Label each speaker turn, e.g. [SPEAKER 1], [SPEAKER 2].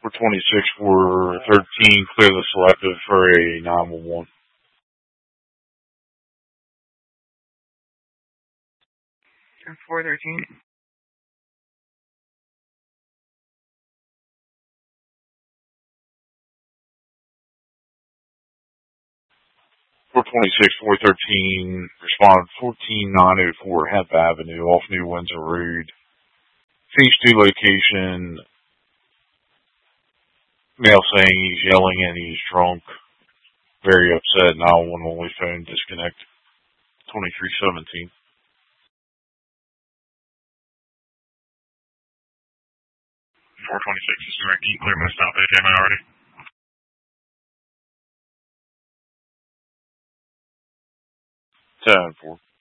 [SPEAKER 1] 426-413, clear the selective for a 911.
[SPEAKER 2] 413.
[SPEAKER 1] 426-413, respond 14904 Hemp Avenue off New Windsor Road. Phase 2 location, male saying he's yelling and he's drunk, very upset, 911 only phone disconnect, 2317.
[SPEAKER 3] 426 is direct. Can you clear my stop AJ Minority?
[SPEAKER 1] 10-4.